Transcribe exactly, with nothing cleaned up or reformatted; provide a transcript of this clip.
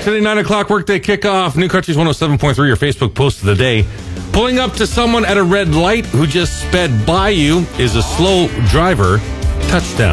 Today, nine o'clock workday kickoff. New Country's one oh seven point three, your Facebook post of the day. Pulling up to someone at a red light who just sped by you is a slow driver. Touchdown.